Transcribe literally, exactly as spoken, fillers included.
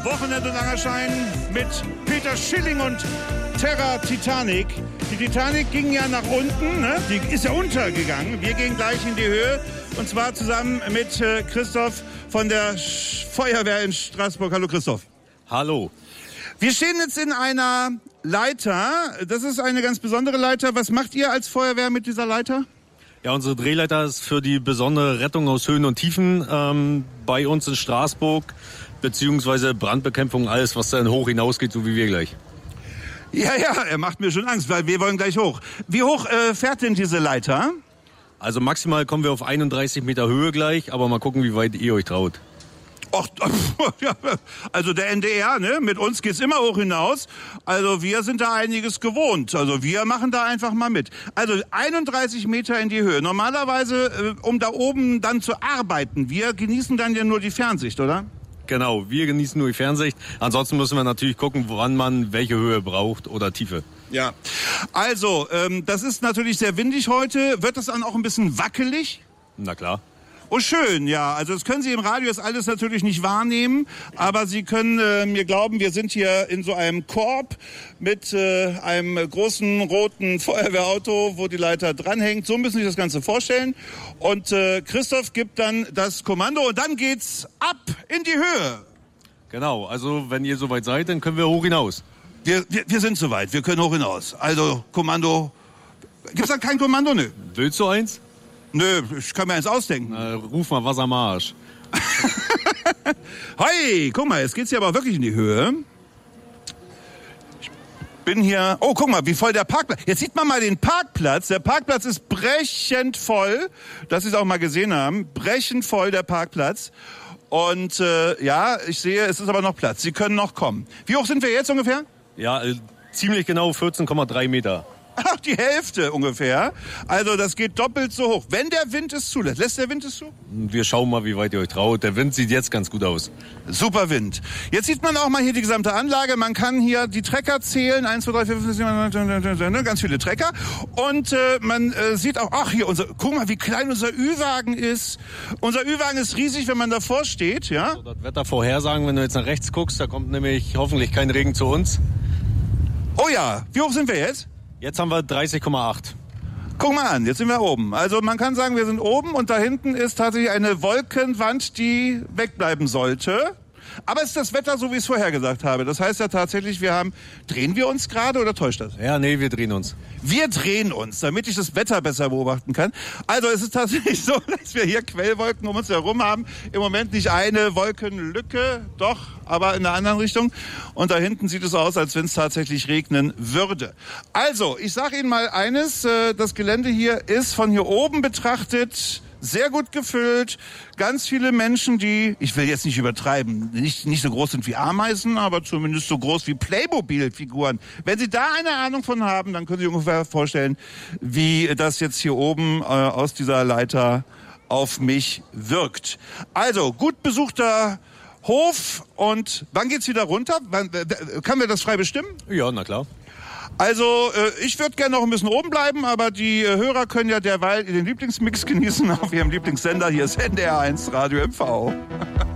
Wochenende Langerschein mit Peter Schilling und Terra Titanic. Die Titanic ging ja nach unten, ne? Die ist ja untergegangen. Wir gehen gleich in die Höhe und zwar zusammen mit äh, Christoph von der Sch- Feuerwehr in Straßburg. Hallo Christoph. Hallo. Wir stehen jetzt in einer Leiter. Das ist eine ganz besondere Leiter. Was macht ihr als Feuerwehr mit dieser Leiter? Ja, unsere Drehleiter ist für die besondere Rettung aus Höhen und Tiefen ähm, bei uns in Straßburg, beziehungsweise Brandbekämpfung, alles, was dann hoch hinausgeht, so wie wir gleich. Ja, ja, er macht mir schon Angst, weil wir wollen gleich hoch. Wie hoch äh, fährt denn diese Leiter? Also maximal kommen wir auf einunddreißig Meter Höhe gleich, aber mal gucken, wie weit ihr euch traut. Och, also der N D R, ne? Mit uns geht's immer hoch hinaus. Also wir sind da einiges gewohnt. Also wir machen da einfach mal mit. Also einunddreißig Meter in die Höhe. Normalerweise, äh, um da oben dann zu arbeiten, wir genießen dann ja nur die Fernsicht, oder? Genau, wir genießen nur die Fernsicht. Ansonsten müssen wir natürlich gucken, woran man welche Höhe braucht oder Tiefe. Ja. Also, ähm, das ist natürlich sehr windig heute. Wird das dann auch ein bisschen wackelig? Na klar. Oh, schön, ja. Also das können Sie im Radio jetzt alles natürlich nicht wahrnehmen, aber Sie können äh, mir glauben, wir sind hier in so einem Korb mit äh, einem großen roten Feuerwehrauto, wo die Leiter dranhängt. So müssen Sie sich das Ganze vorstellen. Und äh, Christoph gibt dann das Kommando und dann geht's ab in die Höhe. Genau, also wenn ihr soweit seid, dann können wir hoch hinaus. Wir, wir, wir sind soweit, wir können hoch hinaus. Also Kommando. Gibt's da kein Kommando? Nö. Willst du eins? Nö, ich kann mir eins ausdenken. Na, ruf mal was am Arsch. Hey, guck mal, jetzt geht's hier aber wirklich in die Höhe. Ich bin hier... Oh, guck mal, wie voll der Parkplatz... Jetzt sieht man mal den Parkplatz. Der Parkplatz ist brechend voll. Dass Sie es auch mal gesehen haben. Brechend voll, der Parkplatz. Und äh, ja, ich sehe, es ist aber noch Platz. Sie können noch kommen. Wie hoch sind wir jetzt ungefähr? Ja, äh, ziemlich genau vierzehn Komma drei Meter. Ach, die Hälfte ungefähr. Also das geht doppelt so hoch. Wenn der Wind es zulässt. Lässt der Wind es zu? Wir schauen mal, wie weit ihr euch traut. Der Wind sieht jetzt ganz gut aus. Super Wind. Jetzt sieht man auch mal hier die gesamte Anlage. Man kann hier die Trecker zählen. eins, zwei, drei, vier, fünf, sechs, sieben, ganz viele Trecker. Und äh, man äh, sieht auch, ach hier, unser, guck mal, wie klein unser Ü-Wagen ist. Unser Ü-Wagen ist riesig, wenn man davor steht. Ja? Also das Wetter vorhersagen, wenn du jetzt nach rechts guckst, da kommt nämlich hoffentlich kein Regen zu uns. Oh ja, wie hoch sind wir jetzt? Jetzt haben wir dreißig Komma acht. Guck mal an, jetzt sind wir oben. Also man kann sagen, wir sind oben und da hinten ist tatsächlich eine Wolkenwand, die wegbleiben sollte. Aber es ist das Wetter, so wie ich es vorher gesagt habe. Das heißt ja tatsächlich, wir haben... Drehen wir uns gerade oder täuscht das? Ja, nee, wir drehen uns. Wir drehen uns, damit ich das Wetter besser beobachten kann. Also es ist tatsächlich so, dass wir hier Quellwolken um uns herum haben. Im Moment nicht eine Wolkenlücke, doch, aber in einer anderen Richtung. Und da hinten sieht es aus, als wenn es tatsächlich regnen würde. Also, ich sage Ihnen mal eines, das Gelände hier ist von hier oben betrachtet sehr gut gefüllt, ganz viele Menschen, die, ich will jetzt nicht übertreiben, nicht, nicht so groß sind wie Ameisen, aber zumindest so groß wie Playmobil-Figuren. Wenn Sie da eine Ahnung von haben, dann können Sie sich ungefähr vorstellen, wie das jetzt hier oben äh, aus dieser Leiter auf mich wirkt. Also, gut besuchter Hof und wann geht's wieder runter? Wann, äh, kann wir das frei bestimmen? Ja, na klar. Also, äh, ich würde gerne noch ein bisschen oben bleiben, aber die äh, Hörer können ja derweil den Lieblingsmix genießen auf ihrem Lieblingssender. Hier ist N D R eins Radio M V.